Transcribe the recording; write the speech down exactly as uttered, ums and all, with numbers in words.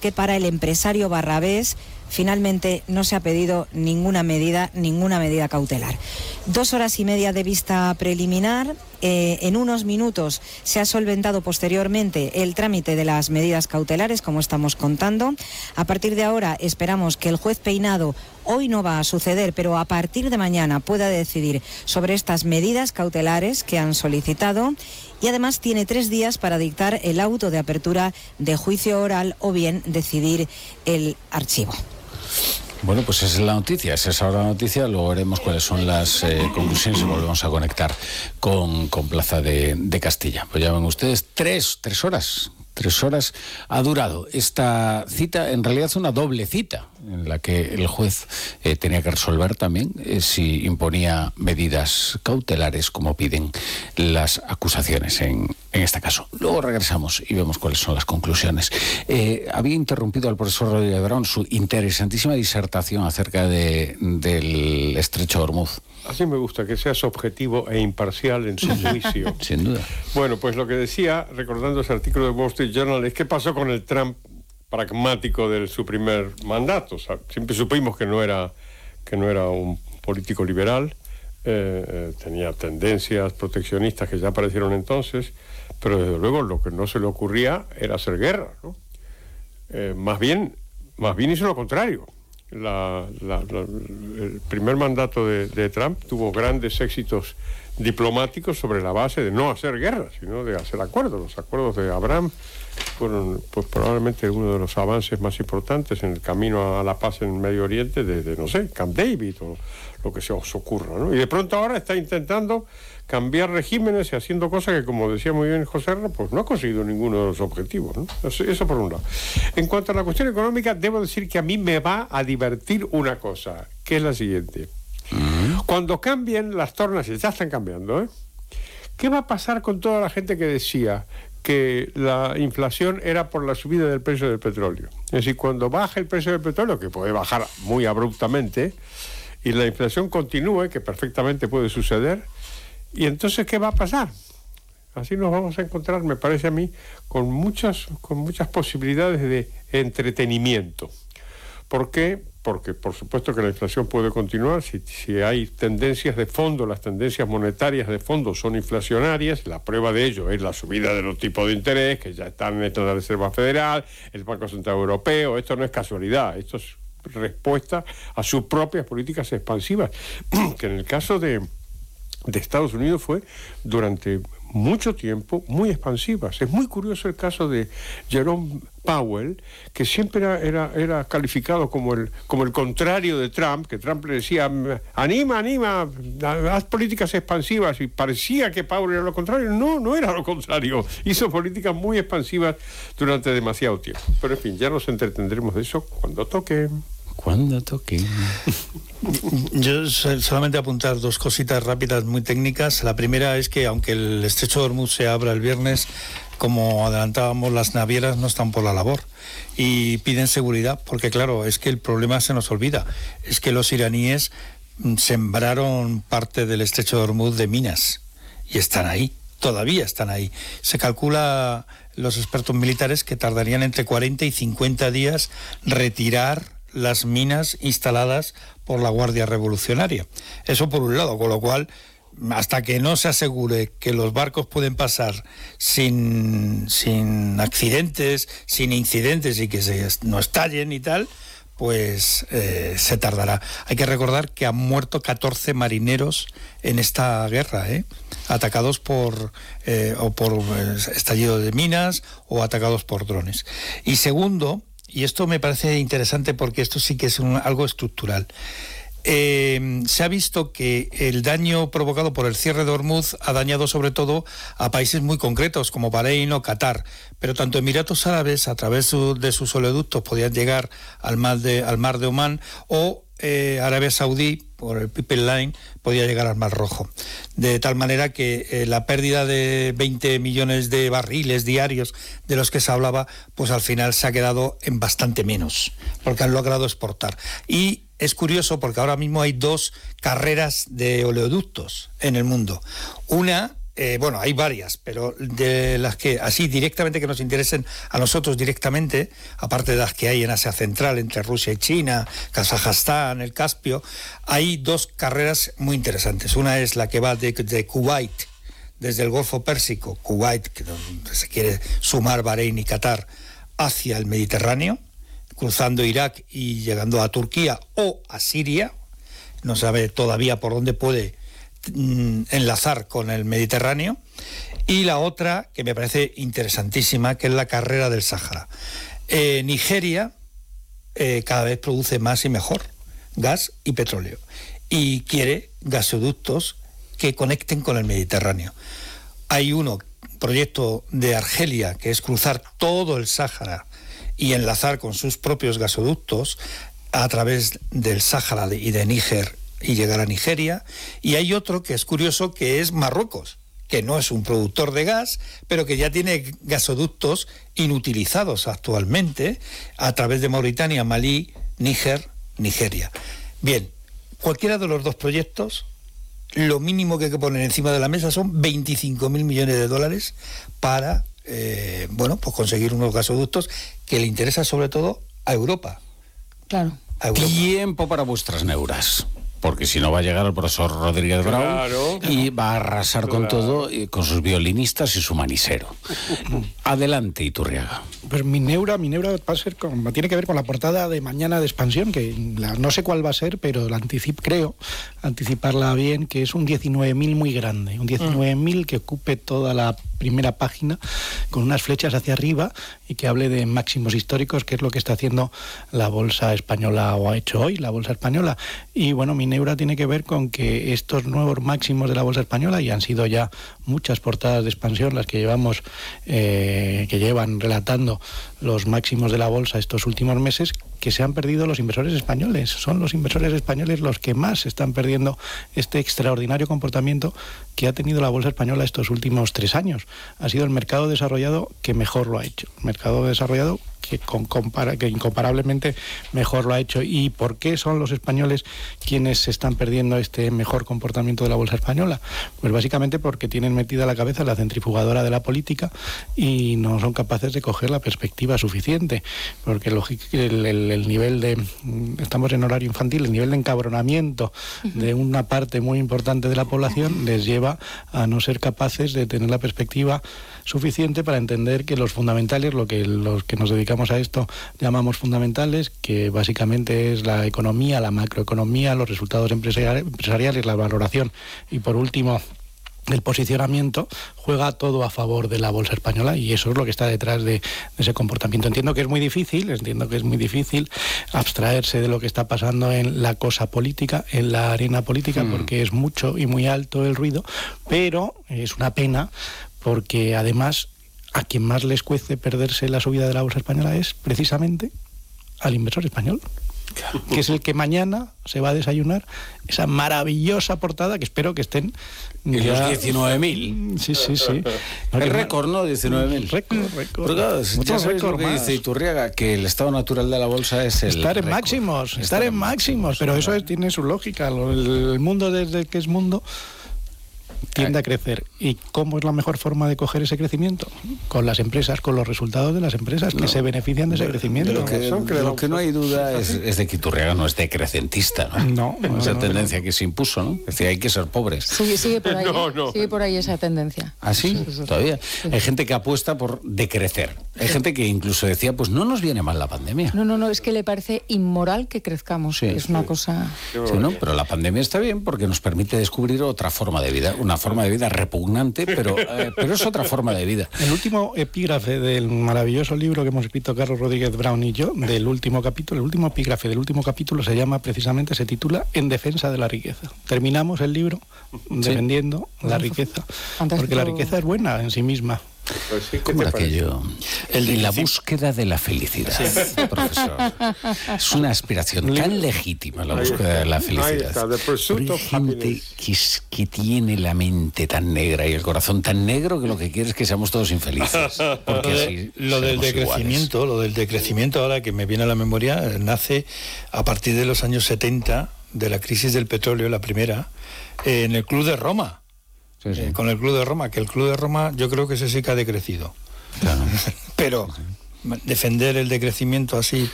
que para el empresario Barrabés finalmente no se ha pedido ninguna medida, ninguna medida cautelar. Dos horas y media de vista preliminar. Eh, en unos minutos se ha solventado posteriormente el trámite de las medidas cautelares, como estamos contando. A partir de ahora esperamos que el juez Peinado, hoy no va a suceder, pero a partir de mañana pueda decidir sobre estas medidas cautelares que han solicitado, y además tiene tres días para dictar el auto de apertura de juicio oral o bien decidir el archivo. Bueno, pues esa es la noticia, esa es ahora la noticia, luego veremos cuáles son las eh, conclusiones y volvemos a conectar con, con Plaza de, de Castilla. Pues ya ven ustedes, tres, tres horas, tres horas ha durado esta cita, en realidad una doble cita, en la que el juez eh, tenía que resolver también eh, si imponía medidas cautelares, como piden las acusaciones en, en este caso. Luego regresamos y vemos cuáles son las conclusiones. Eh, había interrumpido al profesor Rodríguez Brown su interesantísima disertación acerca de, del estrecho de Hormuz. Así me gusta, que seas objetivo e imparcial en su juicio. Sin duda. Bueno, pues lo que decía, recordando ese artículo de Wall Street Journal, es qué pasó con el Trump pragmático de su primer mandato. O sea, siempre supimos que no era, que no era un político liberal, eh, eh, tenía tendencias proteccionistas que ya aparecieron entonces, pero desde luego lo que no se le ocurría era hacer guerra, ¿no? Eh, más bien, más bien hizo lo contrario. La, la, la, el primer mandato de, de Trump tuvo grandes éxitos diplomáticos sobre la base de no hacer guerra, sino de hacer acuerdos. Los acuerdos de Abraham fueron pues probablemente uno de los avances más importantes en el camino a la paz en el Medio Oriente desde, no sé, Camp David o lo que se os ocurra, ¿no? Y de pronto ahora está intentando cambiar regímenes y haciendo cosas que, como decía muy bien José R., pues no ha conseguido ninguno de los objetivos, ¿no? Eso, eso por un lado. En cuanto a la cuestión económica, debo decir que a mí me va a divertir una cosa, que es la siguiente. Uh-huh. Cuando cambien las tornas, y ya están cambiando, ¿eh? ¿Qué va a pasar con toda la gente que decía que la inflación era por la subida del precio del petróleo? Es decir, cuando baja el precio del petróleo, que puede bajar muy abruptamente, y la inflación continúe, que perfectamente puede suceder, ¿y entonces qué va a pasar? Así nos vamos a encontrar, me parece a mí, con muchas, con muchas posibilidades de entretenimiento. ¿Por qué? Porque por supuesto que la inflación puede continuar si, si hay tendencias de fondo, las tendencias monetarias de fondo son inflacionarias, la prueba de ello es la subida de los tipos de interés que ya están en la Reserva Federal, el Banco Central Europeo. Esto no es casualidad, esto es respuesta a sus propias políticas expansivas, que en el caso de, de Estados Unidos fue durante mucho tiempo muy expansivas. Es muy curioso el caso de Jerome Powell, que siempre era, era, era calificado como el, como el contrario de Trump, que Trump le decía, anima, anima, haz políticas expansivas, y parecía que Powell era lo contrario. No, no era lo contrario. Hizo políticas muy expansivas durante demasiado tiempo. Pero en fin, ya nos entretendremos de eso cuando toque. Cuando toque. Yo solamente apuntar dos cositas rápidas muy técnicas. La primera es que aunque el estrecho de Hormuz se abra el viernes, como adelantábamos, las navieras no están por la labor y piden seguridad, porque claro, es que el problema se nos olvida, es que los iraníes sembraron parte del estrecho de Hormuz de minas y están ahí, todavía están ahí. Se calcula, los expertos militares, que tardarían entre cuarenta y cincuenta días retirar las minas instaladas por la Guardia Revolucionaria. Eso por un lado, con lo cual, hasta que no se asegure que los barcos pueden pasar sin, sin accidentes, sin incidentes y que se, no estallen y tal, pues eh, se tardará. Hay que recordar que han muerto catorce marineros en esta guerra, ¿eh? atacados por eh, o por eh, estallido de minas o atacados por drones. Y segundo, y esto me parece interesante porque esto sí que es un, algo estructural. Eh, se ha visto que el daño provocado por el cierre de Hormuz ha dañado sobre todo a países muy concretos como Bahrein o Qatar, pero tanto Emiratos Árabes a través de sus oleoductos podían llegar al mar de, al mar de Omán, o eh, Arabia Saudí por el Pipeline podía llegar al Mar Rojo, de tal manera que eh, la pérdida de veinte millones de barriles diarios de los que se hablaba, pues al final se ha quedado en bastante menos, porque han logrado exportar. Y es curioso porque ahora mismo hay dos carreras de oleoductos en el mundo. Una Eh, bueno, hay varias, pero de las que así directamente que nos interesen a nosotros directamente, aparte de las que hay en Asia Central, entre Rusia y China, Kazajstán, el Caspio, hay dos carreras muy interesantes. Una es la que va de, de Kuwait, desde el Golfo Pérsico, Kuwait, que donde se quiere sumar Bahrein y Qatar, hacia el Mediterráneo, cruzando Irak y llegando a Turquía o a Siria. No sabe todavía por dónde puede enlazar con el Mediterráneo. Y la otra que me parece interesantísima, que es la carrera del Sáhara. eh, Nigeria eh, cada vez produce más y mejor gas y petróleo y quiere gasoductos que conecten con el Mediterráneo. Hay uno proyecto de Argelia que es cruzar todo el Sáhara y enlazar con sus propios gasoductos a través del Sáhara y de Níger y llegar a Nigeria. Y hay otro que es curioso, que es Marruecos, que no es un productor de gas, pero que ya tiene gasoductos inutilizados actualmente a través de Mauritania, Malí, Níger, Nigeria. Bien, cualquiera de los dos proyectos, lo mínimo que hay que poner encima de la mesa son veinticinco mil millones de dólares para eh, bueno, pues conseguir unos gasoductos que le interesa sobre todo a Europa. Claro. A Europa. Tiempo para vuestras neuras. Porque si no va a llegar el profesor Rodríguez Brown, claro, y va a arrasar claro. con todo, y con sus violinistas y su manisero. Adelante, Iturriaga. Pues mi neura, mi neura va a ser con, tiene que ver con la portada de mañana de Expansión, que la, no sé cuál va a ser, pero la anticip, creo anticiparla bien, que es un diecinueve mil muy grande, un diecinueve mil que ocupe toda la primera página con unas flechas hacia arriba y que hable de máximos históricos, que es lo que está haciendo la bolsa española, o ha hecho hoy la bolsa española. Y bueno, mi neura tiene que ver con que estos nuevos máximos de la bolsa española, y han sido ya muchas portadas de Expansión las que llevamos, eh, que llevan relatando los máximos de la bolsa estos últimos meses, que se han perdido los inversores españoles. Son los inversores españoles los que más están perdiendo este extraordinario comportamiento que ha tenido la bolsa española estos últimos tres años. Ha sido el mercado desarrollado que mejor lo ha hecho. El mercado desarrollado que, con, compara, que incomparablemente mejor lo ha hecho. ¿Y por qué son los españoles quienes se están perdiendo este mejor comportamiento de la bolsa española? Pues básicamente porque tienen metida la cabeza la centrifugadora de la política y no son capaces de coger la perspectiva suficiente. Porque el, el, el nivel de... Estamos en horario infantil, el nivel de encabronamiento de una parte muy importante de la población les lleva a no ser capaces de tener la perspectiva suficiente para entender que los fundamentales, lo que los que nos dedicamos a esto llamamos fundamentales, que básicamente es la economía, la macroeconomía, los resultados empresariales, la valoración y por último el posicionamiento, juega todo a favor de la bolsa española, y eso es lo que está detrás de, de ese comportamiento. Entiendo que es muy difícil, entiendo que es muy difícil abstraerse de lo que está pasando en la cosa política, en la arena política, mm. porque es mucho y muy alto el ruido, pero es una pena porque además a quien más les cuece perderse la subida de la bolsa española es precisamente al inversor español. Claro. Que es el que mañana se va a desayunar esa maravillosa portada que espero que estén y ya... los diecinueve mil. Sí, sí, sí. El récord, ¿no? diecinueve mil. Récord, récord. Porque, claro, ya sabéis lo que dice Iturriaga, que el estado natural de la bolsa es el estar en récord. máximos, estar, estar en máximos, pero eso es, tiene su lógica. El mundo desde que es mundo tiende a crecer. ¿Y cómo es la mejor forma de coger ese crecimiento? Con las empresas, con los resultados de las empresas que no, se benefician de ese crecimiento. Lo que, lo que no hay duda es, es de que Iturriaga no es decrecentista, ¿no? No. Esa no, tendencia no. que se impuso, ¿no? Es decir, hay que ser pobres. Sigue, sigue por ahí, no, no. sigue por ahí esa tendencia. ¿Ah, sí? sí, sí Todavía. Sí. Hay gente que apuesta por decrecer. Hay sí. gente que incluso decía, pues no nos viene mal la pandemia. No, no, no, es que le parece inmoral que crezcamos. Sí, es una sí. cosa... Sí, ¿no? Pero la pandemia está bien porque nos permite descubrir otra forma de vida, una forma de vida repugnante, pero, eh, pero es otra forma de vida. El último epígrafe del maravilloso libro que hemos escrito Carlos Rodríguez Brown y yo, del último capítulo, el último epígrafe del último capítulo se llama precisamente, se titula En defensa de la riqueza. Terminamos el libro defendiendo sí. la riqueza, Fantástico. Porque la riqueza es buena en sí misma. Pues sí, ¿Cómo era aquello? El de la búsqueda de la felicidad, sí. profesor. Es una aspiración tan legítima la búsqueda de la felicidad. Pero hay gente que, es, que tiene la mente tan negra y el corazón tan negro que lo que quiere es que seamos todos infelices. Porque lo, de, así lo del decrecimiento, iguales. lo del decrecimiento ahora que me viene a la memoria, nace a partir de los años setenta, de la crisis del petróleo, la primera, eh, en el Club de Roma. Sí, sí. Eh, con el Club de Roma, que el Club de Roma yo creo que ese sí que ha decrecido. Claro. Pero defender el decrecimiento así